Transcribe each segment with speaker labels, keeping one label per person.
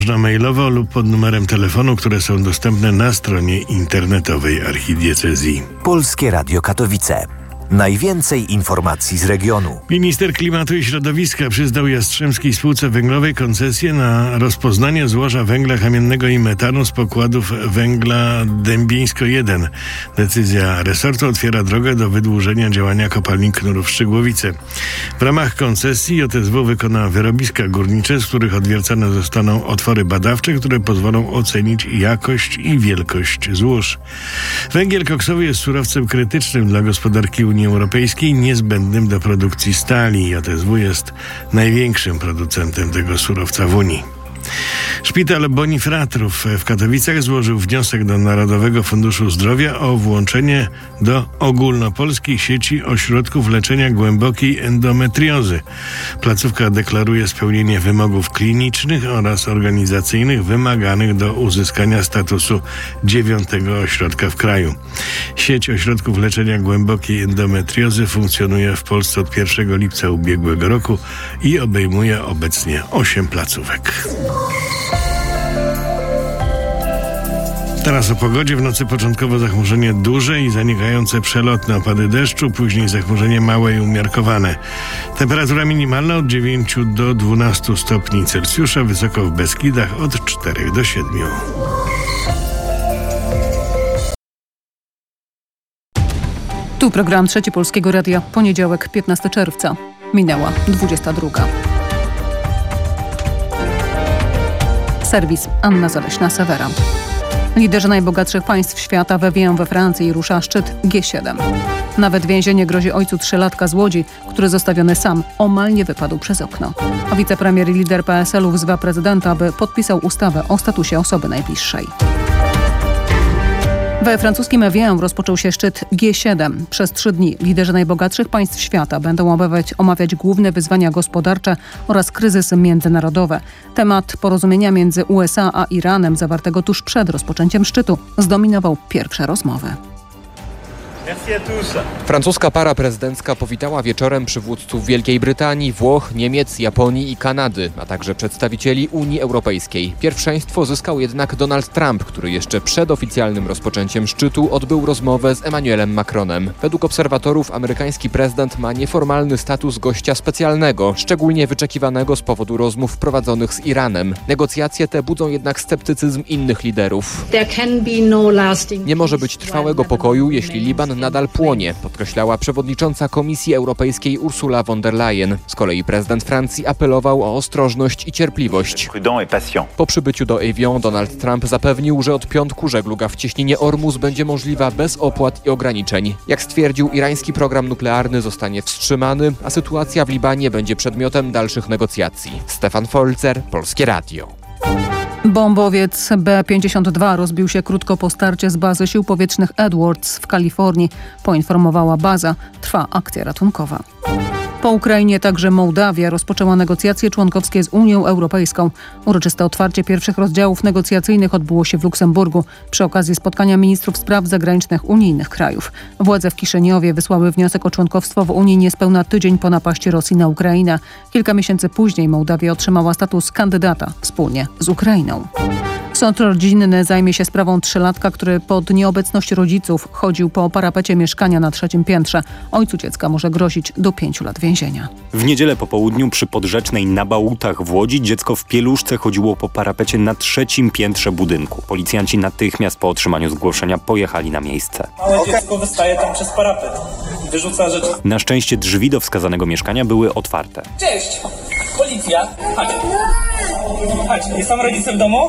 Speaker 1: Można mailowo lub pod numerem telefonu, które są dostępne na stronie internetowej archidiecezji.
Speaker 2: Polskie Radio Katowice. Najwięcej informacji z regionu.
Speaker 1: Minister Klimatu i Środowiska przyznał Jastrzębskiej Spółce Węglowej koncesję na rozpoznanie złoża węgla kamiennego i metanu z pokładów węgla Dębieńsko-1. Decyzja resortu otwiera drogę do wydłużenia działania kopalni Knurów-Szczygłowice. W ramach koncesji JSW wykona wyrobiska górnicze, z których odwiercane zostaną otwory badawcze, które pozwolą ocenić jakość i wielkość złóż. Węgiel koksowy jest surowcem krytycznym dla gospodarki Unii Europejskiej, niezbędnym do produkcji stali. JSW jest największym producentem tego surowca w Unii. Szpital Bonifratrów w Katowicach złożył wniosek do Narodowego Funduszu Zdrowia o włączenie do ogólnopolskiej sieci ośrodków leczenia głębokiej endometriozy. Placówka deklaruje spełnienie wymogów klinicznych oraz organizacyjnych wymaganych do uzyskania statusu 9. ośrodka w kraju. Sieć ośrodków leczenia głębokiej endometriozy funkcjonuje w Polsce od 1 lipca ubiegłego roku i obejmuje obecnie 8 placówek. Teraz o pogodzie. W nocy początkowo zachmurzenie duże i zanikające przelotne opady deszczu, później zachmurzenie małe i umiarkowane. Temperatura minimalna od 9 do 12 stopni Celsjusza, wysoko w Beskidach od 4 do 7.
Speaker 3: Tu program Trzeci Polskiego Radia. Poniedziałek, 15 czerwca. Minęła 22. Serwis Anna Zaleśna-Sewera. Liderzy najbogatszych państw świata wewiją we Francji i rusza szczyt G7. Nawet więzienie grozi ojcu 3-latka z Łodzi, który zostawiony sam omal nie wypadł przez okno. A wicepremier i lider PSL-u wzywa prezydenta, aby podpisał ustawę o statusie osoby najbliższej. We francuskim Evian rozpoczął się szczyt G7. Przez 3 dni liderzy najbogatszych państw świata będą omawiać główne wyzwania gospodarcze oraz kryzysy międzynarodowe. Temat porozumienia między USA a Iranem zawartego tuż przed rozpoczęciem szczytu zdominował pierwsze rozmowy.
Speaker 4: Francuska para prezydencka powitała wieczorem przywódców Wielkiej Brytanii, Włoch, Niemiec, Japonii i Kanady, a także przedstawicieli Unii Europejskiej. Pierwszeństwo zyskał jednak Donald Trump, który jeszcze przed oficjalnym rozpoczęciem szczytu odbył rozmowę z Emmanuelem Macronem. Według obserwatorów amerykański prezydent ma nieformalny status gościa specjalnego, szczególnie wyczekiwanego z powodu rozmów prowadzonych z Iranem. Negocjacje te budzą jednak sceptycyzm innych liderów. Nie może być trwałego pokoju, jeśli Liban nadal płonie, podkreślała przewodnicząca Komisji Europejskiej Ursula von der Leyen. Z kolei prezydent Francji apelował o ostrożność i cierpliwość. Po przybyciu do Evian Donald Trump zapewnił, że od piątku żegluga w cieśninie Ormus będzie możliwa bez opłat i ograniczeń. Jak stwierdził, irański program nuklearny zostanie wstrzymany, a sytuacja w Libanie będzie przedmiotem dalszych negocjacji. Stefan Folzer, Polskie Radio.
Speaker 3: Bombowiec B-52 rozbił się krótko po starcie z bazy sił powietrznych Edwards w Kalifornii. Poinformowała baza. Trwa akcja ratunkowa. Po Ukrainie także Mołdawia rozpoczęła negocjacje członkowskie z Unią Europejską. Uroczyste otwarcie pierwszych rozdziałów negocjacyjnych odbyło się w Luksemburgu przy okazji spotkania ministrów spraw zagranicznych unijnych krajów. Władze w Kiszyniowie wysłały wniosek o członkowstwo w Unii niespełna tydzień po napaści Rosji na Ukrainę. Kilka miesięcy później Mołdawia otrzymała status kandydata wspólnie z Ukrainą. Sąd rodzinny zajmie się sprawą 3-latka, który pod nieobecność rodziców chodził po parapecie mieszkania na 3. piętrze. Ojcu dziecka może grozić do 5 lat więzienia.
Speaker 5: W niedzielę po południu przy Podrzecznej na Bałutach w Łodzi dziecko w pieluszce chodziło po parapecie na 3. piętrze budynku. Policjanci natychmiast po otrzymaniu zgłoszenia pojechali na miejsce.
Speaker 6: Małe dziecko wystaje tam przez parapet. Wyrzuca rzeczy.
Speaker 5: Na szczęście drzwi do wskazanego mieszkania były otwarte.
Speaker 6: Cześć! Policja! Chodź! Chodź, jest tam rodzice w domu?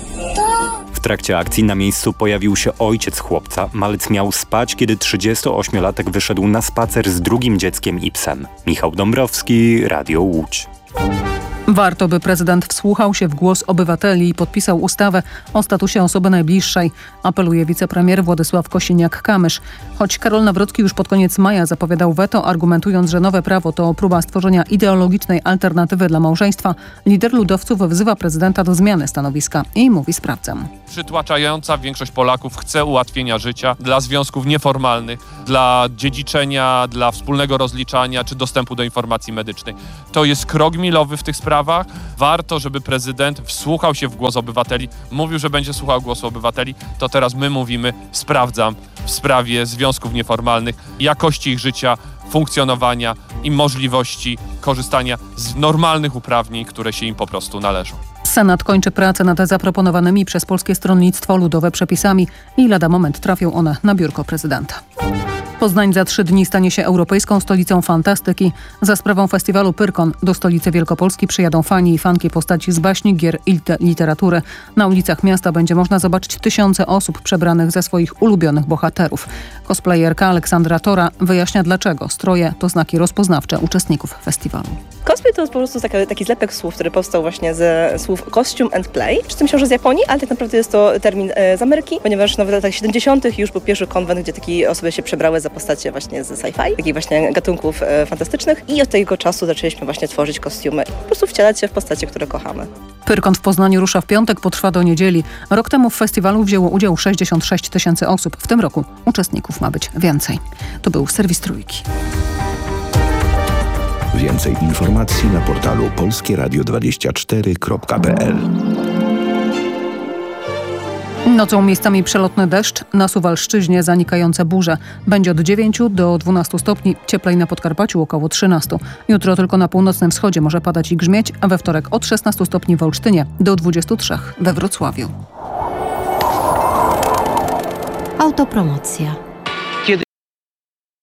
Speaker 5: W trakcie akcji na miejscu pojawił się ojciec chłopca. Malec miał spać, kiedy 38-latek wyszedł na spacer z drugim dzieckiem i psem. Michał Dąbrowski, Radio Łódź.
Speaker 3: Warto, by prezydent wsłuchał się w głos obywateli i podpisał ustawę o statusie osoby najbliższej, apeluje wicepremier Władysław Kosiniak-Kamysz. Choć Karol Nawrocki już pod koniec maja zapowiadał weto, argumentując, że nowe prawo to próba stworzenia ideologicznej alternatywy dla małżeństwa, lider ludowców wzywa prezydenta do zmiany stanowiska i mówi: sprawdzam.
Speaker 7: Przytłaczająca większość Polaków chce ułatwienia życia dla związków nieformalnych, dla dziedziczenia, dla wspólnego rozliczania czy dostępu do informacji medycznej. To jest krok milowy w tych sprawach. sprawach. Warto, żeby prezydent wsłuchał się w głos obywateli, mówił, że będzie słuchał głosu obywateli, to teraz my mówimy, sprawdzam w sprawie związków nieformalnych, jakości ich życia, funkcjonowania i możliwości korzystania z normalnych uprawnień, które się im po prostu należą.
Speaker 3: Senat kończy pracę nad zaproponowanymi przez Polskie Stronnictwo Ludowe przepisami i lada moment trafią one na biurko prezydenta. Poznań za 3 dni stanie się europejską stolicą fantastyki. Za sprawą festiwalu Pyrkon do stolicy Wielkopolski przyjadą fani i fanki postaci z baśni, gier i literatury. Na ulicach miasta będzie można zobaczyć tysiące osób przebranych ze swoich ulubionych bohaterów. Cosplayerka Aleksandra Tora wyjaśnia, dlaczego stroje to znaki rozpoznawcze uczestników festiwalu.
Speaker 8: Cosplay to jest po prostu taki zlepek słów, który powstał właśnie ze słów costume and play. Przy tym myślę, że z Japonii, ale tak naprawdę jest to termin z Ameryki, ponieważ w latach 70. już był pierwszy konwent, gdzie takie osoby się przebrały za postacie właśnie z sci-fi, takich właśnie gatunków fantastycznych i od tego czasu zaczęliśmy właśnie tworzyć kostiumy i po prostu wcielać się w postacie, które kochamy.
Speaker 3: Pyrkon w Poznaniu rusza w piątek, potrwa do niedzieli. Rok temu w festiwalu wzięło udział 66 000 osób. W tym roku uczestników ma być więcej. To był serwis Trójki.
Speaker 9: Więcej informacji na portalu polskieradio24.pl.
Speaker 3: Nocą miejscami przelotny deszcz, na Suwalszczyźnie zanikające burze. Będzie od 9 do 12 stopni, cieplej na Podkarpaciu około 13. Jutro tylko na północnym wschodzie może padać i grzmieć, a we wtorek od 16 stopni w Olsztynie do 23 we Wrocławiu.
Speaker 10: Autopromocja.